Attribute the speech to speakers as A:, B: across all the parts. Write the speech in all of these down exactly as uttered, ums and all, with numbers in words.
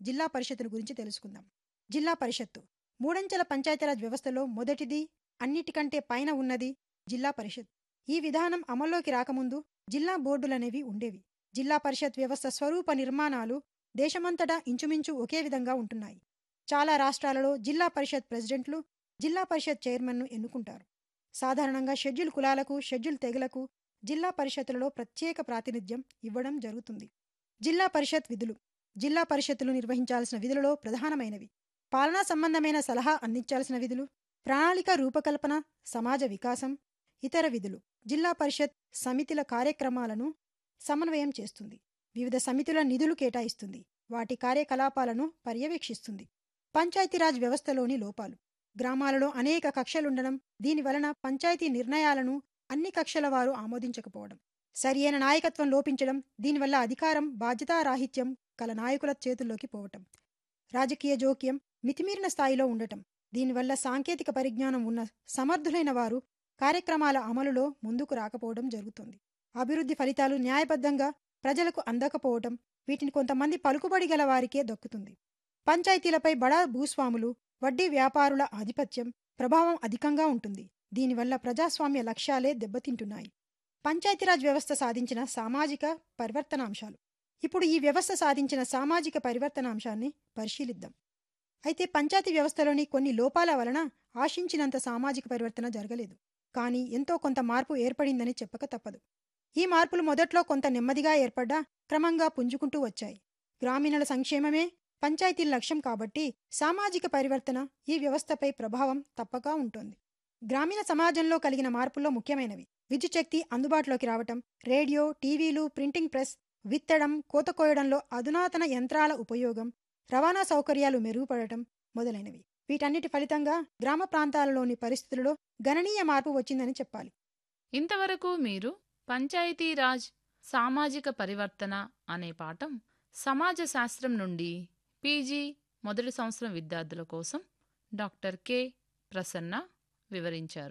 A: జిల్లా పరిషత్తుల గురించి తెలుసుకుందాం. జిల్లా పరిషత్తు మూడంచెల పంచాయతీరాజ్ వ్యవస్థలో మొదటిది, అన్నిటికంటే పైన ఉన్నది జిల్లా పరిషత్. ఈ విధానం అమల్లోకి రాకముందు జిల్లా బోర్డులనేవి ఉండేవి. జిల్లా పరిషత్ వ్యవస్థ స్వరూప నిర్మాణాలు దేశమంతటా ఇంచుమించు ఒకే విధంగా ఉంటున్నాయి. చాలా రాష్ట్రాలలో జిల్లా పరిషత్ ప్రెసిడెంట్లు జిల్లా పరిషత్ చైర్మన్ను ఎన్నుకుంటారు. సాధారణంగా షెడ్యూల్ కులాలకు, షెడ్యూల్ తెగలకు జిల్లా పరిషత్తులలో ప్రత్యేక ప్రాతినిధ్యం ఇవ్వడం జరుగుతుంది. జిల్లా పరిషత్ విధులు జిల్లా పరిషత్తులు నిర్వహించాల్సిన విధులలో ప్రధానమైనవి పాలనా సంబంధమైన సలహా అందించాల్సిన విధులు, ప్రణాళిక రూపకల్పన, సమాజ వికాసం, ఇతర విధులు. జిల్లా పరిషత్ సమితిల కార్యక్రమాలను సమన్వయం చేస్తుంది. వివిధ సమితుల నిధులు కేటాయిస్తుంది. వాటి కార్యకలాపాలను పర్యవేక్షిస్తుంది. పంచాయతీరాజ్ వ్యవస్థలోని లోపాలు గ్రామాలలో అనేక కక్షలుండడం, దీనివలన పంచాయతీ నిర్ణయాలను అన్ని కక్షల వారు ఆమోదించకపోవడం, సరియైన నాయకత్వం లోపించడం, దీనివల్ల అధికారం బాధ్యతారాహిత్యం కల నాయకుల చేతుల్లోకి పోవటం, రాజకీయ జోక్యం మితిమీరిన స్థాయిలో ఉండటం, దీనివల్ల సాంకేతిక పరిజ్ఞానం ఉన్న సమర్థులైన వారు కార్యక్రమాల అమలులో ముందుకు రాకపోవడం జరుగుతుంది. అభివృద్ధి ఫలితాలు న్యాయబద్ధంగా ప్రజలకు అందకపోవటం, వీటిని కొంతమంది పలుకుబడి గల వారికే దక్కుతుంది. పంచాయతీలపై బడా భూస్వాములు, వడ్డీ వ్యాపారుల ఆధిపత్యం ప్రభావం అధికంగా ఉంటుంది. దీనివల్ల ప్రజాస్వామ్య లక్ష్యాలే దెబ్బతింటున్నాయి. పంచాయతీరాజ్ వ్యవస్థ సాధించిన సామాజిక పరివర్తనాంశాలు. ఇప్పుడు ఈ వ్యవస్థ సాధించిన సామాజిక పరివర్తనాంశాన్ని పరిశీలిద్దాం. అయితే పంచాయతీ వ్యవస్థలోని కొన్ని లోపాల వలన ఆశించినంత సామాజిక పరివర్తన జరగలేదు. కానీ ఎంతో కొంత మార్పు ఏర్పడిందని చెప్పక తప్పదు. ఈ మార్పులు మొదట్లో కొంత నెమ్మదిగా ఏర్పడ్డా క్రమంగా పుంజుకుంటూ వచ్చాయి. గ్రామీణుల సంక్షేమమే పంచాయతీల లక్ష్యం కాబట్టి సామాజిక పరివర్తన ఈ వ్యవస్థపై ప్రభావం తప్పక ఉంటుంది. గ్రామీణ సమాజంలో కలిగిన మార్పుల్లో ముఖ్యమైనవి విద్యుచ్ఛక్తి అందుబాటులోకి రావటం, రేడియో, టీవీలు, ప్రింటింగ్ ప్రెస్, విత్తడం, కోత కోయడంలో అధునాతన యంత్రాల ఉపయోగం, రవాణా సౌకర్యాలు మెరుగుపడటం మొదలైనవి. వీటన్నిటి ఫలితంగా గ్రామ ప్రాంతాలలోని పరిస్థితులలో గణనీయ మార్పు వచ్చిందని చెప్పాలి.
B: ఇంతవరకు మీరు పంచాయతీరాజ్ సామాజిక పరివర్తన అనే పాఠం సమాజ శాస్త్రం నుండి పీజీ మొదటి సంవత్సరం విద్యార్థుల కోసం డాక్టర్ కె ప్రసన్న వివరించారు.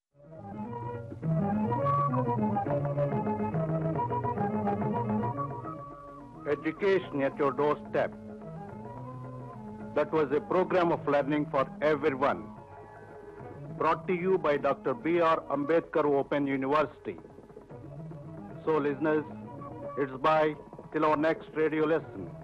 C: Education at your doorstep. That was a program of learning for everyone. Brought to you by Doctor B R Ambedkar Open University. So listeners, it's bye till our next radio lesson.